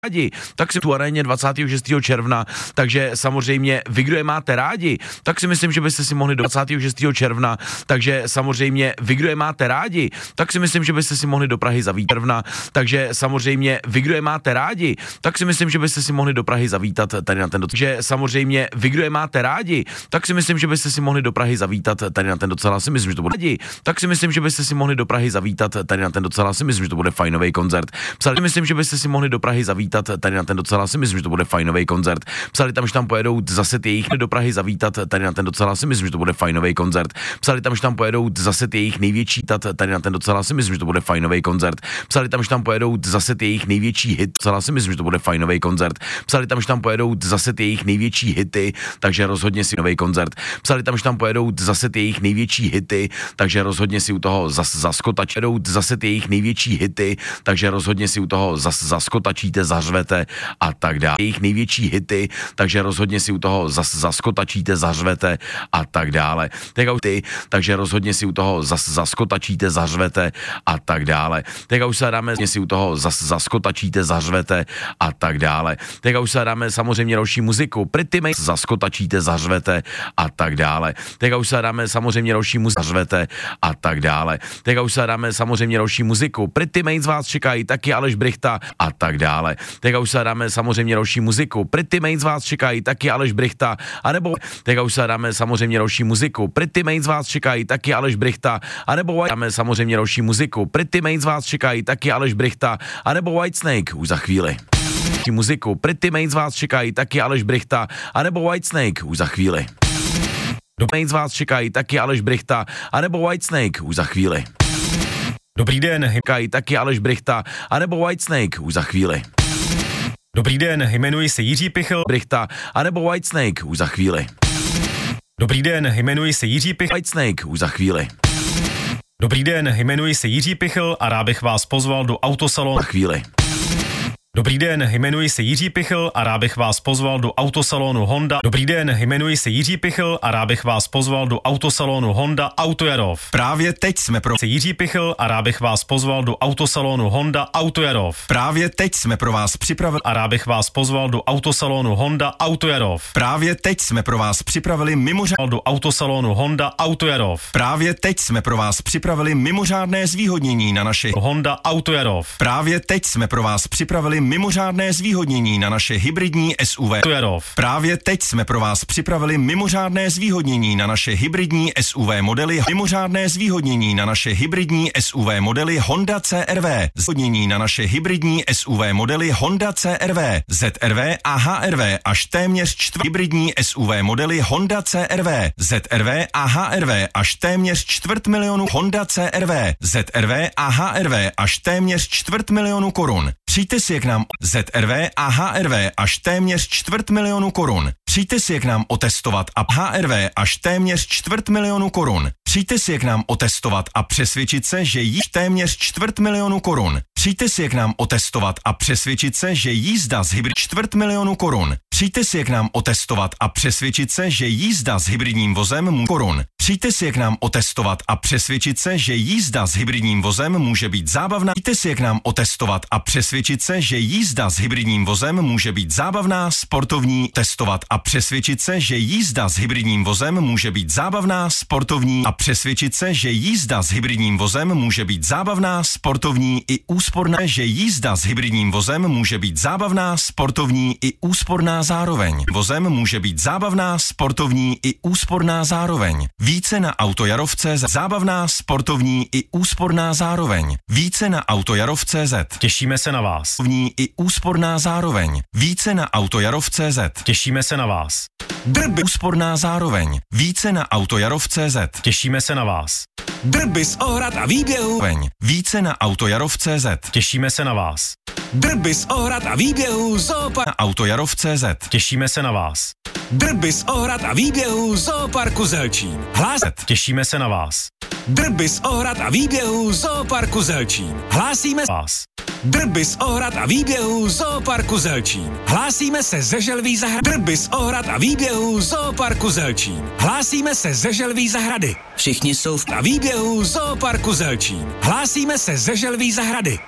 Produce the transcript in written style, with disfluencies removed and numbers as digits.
rádi, tak si tu aréně 26. června, takže samozřejmě vy, kdo je máte rádi, tak si myslím, že byste si mohli do 26. června, takže samozřejmě vy, kdo je máte rádi, tak si myslím, že byste si mohli do Prahy zavítat, takže samozřejmě vy, kdo je máte rádi, tak si myslím, že byste si mohli do Prahy zavítat tady na ten docela, že samozřejmě vy, kdo je máte rádi, tak si myslím, že byste si mohli do Prahy zavítat tady na ten docela, si myslím, že to bude rádi, tak si myslím, že byste si mohli do Prahy zavítat tady na ten docela, si myslím, že to bude fajnový koncert. Psali, myslím, že byste si mohli do Prahy zavítat tady na ten docela, si myslím, že to bude fajnový koncert. Psali tam, že tam pojedou zase jejich do Prahy zavítat tady na ten docela, si myslím, že to bude fajnový koncert. Psali tam, že tam pojedou zase jejich největší tady na ten docela, si myslím, že to bude fajnový koncert. Psali tam, že tam pojedou zase jejich největší hit, docela si myslím, že to bude fajnový koncert. Psali tam, že tam pojedou zase jejich největší hity, takže rozhodně si nový koncert. Psali tam, že tam pojedou zase jejich největší hity, takže rozhodně si u toho zaskotačí, zase jejich největší hity, takže rozhodně si u toho zaskotačíte, zařvete a tak dále. Jejich největší hity, takže rozhodně si u toho zaskotačíte, zařvete a tak dále. Takže rozhodně si u toho zaskotačíte, zařvete a tak dále. Teďka už se dáme si u toho zaskotačíte, zařvete a tak dále. Teďka už se dáme samozřejmě další muziku. Pretty Mates zaskotačíte, zařvete a tak dále. Teďka už se dáme samozřejmě další muziku, zařvete a tak dále. Teďka už se dáme samozřejmě další muziku. Pretty Mates vás čekají, taky Aleš Brychta a tak dále. Teďka už se dáme samozřejmě další muziku. Pretty Mates vás čekají, taky Aleš Brychta, anebo teďka už se dáme samozřejmě další muziku. Pretty Mates vás čekají, taky Aleš Brychta, anebo dáme samozřejmě další muziku. Pretty Mates vás čekají, taky Aleš Brychta, anebo Whitesnake už za chvíli. Muziku. Pretty Mates vás čekají, taky Aleš Brychta, anebo Whitesnake už za chvíli. Mates vás čekají, taky Aleš Brychta, anebo Whitesnake už za chvíli. Dobrý den, čekají taky Aleš Brychta, anebo Whitesnake už za chvíli. Dobrý den, jmenuji se Jiří Pichl. Brychta, anebo Whitesnake už za chvíli. Dobrý den, jmenuji se Jiří Pichl. Whitesnake už za chvíli. Dobrý den, jmenuji se Jiří Pichl a rád bych vás pozval do autosalonu. Za chvíli. Dobrý den, jmenuji se Jiří Pichl a rád bych vás pozval do autosalonu Honda. Dobrý den, jmenuji se Jiří Pichl a rád bych vás pozval do autosalonu Honda Autojarov. Právě teď jsme pro Jiří Pichl a rád bych vás pozval do autosalonu Honda Autojarov. Právě teď jsme pro vás připravili a rád bych vás pozval do autosalonu Honda Autojarov. Právě teď jsme pro vás připravili do autosalonu Honda Autojarov. Právě teď jsme pro vás připravili mimořádné zvýhodnění na naše Honda Autojarov. Právě teď jsme pro vás připravili mimořádné zvýhodnění na naše hybridní SUV. Právě teď jsme pro vás připravili mimořádné zvýhodnění na naše hybridní SUV modely. Mimořádné zvýhodnění na naše hybridní SUV modely Honda CR-V. Zvýhodnění na naše hybridní SUV modely Honda CR-V, ZR-V a HR-V až téměř hybridní SUV modely Honda CR-V, ZR-V a HR-V až téměř 250 000 Honda CR-V, ZR-V a HR-V až téměř 250 000 korun. Přijďte si je k nám ZR-V a HR-V až téměř 250 000 korun. Přijďte si je k nám otestovat a HR-V až téměř 250 000 korun. Přijďte si je k nám otestovat a přesvědčit se, že již téměř 250 000 korun. Přijďte si je k nám otestovat a přesvědčit se, že jízda z hybrid 250 000 korun. Přijďte si je k nám otestovat a přesvědčit se, že jízda s hybridním vozem korun. Přijďte si je k nám otestovat a přesvědčit se, že jízda s hybridním vozem může být zábavná. Přijďte si je k nám otestovat a přesvědčit se, že jízda s hybridním vozem může být zábavná, sportovní. Testovat a přesvědčit se, že jízda s hybridním vozem může být zábavná, sportovní a přesvědčit se, že jízda s hybridním vozem může být zábavná, sportovní i úsporná, že jízda s hybridním vozem může být zábavná, sportovní i úsporná zároveň. Vozem může být zábavná, sportovní i úsporná zároveň. Více na Autojarov.cz. Zábavná, sportovní i úsporná zároveň. Více na Autojarov.cz. Těšíme se na vás. I úsporná zároveň. Více na Autojarov.cz. Těšíme se na vás. Drby úsporná zároveň. Více na Autojarov.cz. Těšíme se na vás. Drby z ohrad a výběhu. Více na Autojarov.cz. Těšíme se na vás. Drby z ohrad a výběhu Zoopark na Autojarov.cz. Těšíme se na vás. Drby z ohrad a výběhu Zooparku Zelčín. Těšíme se na vás. Drby z ohrad a výběhu Zooparku Zelčín. Hlásíme vás. Drby z ohrad a výběhu Zooparku Zelčín. Hlásíme se ze Želví zahrady. Drby z ohrad a výběhu Zooparku Zelčín. Hlásíme se ze Želví zahrady. Všichni jsou a výběhu Zooparku Zelčín. Hlásíme se ze Želví zahrady.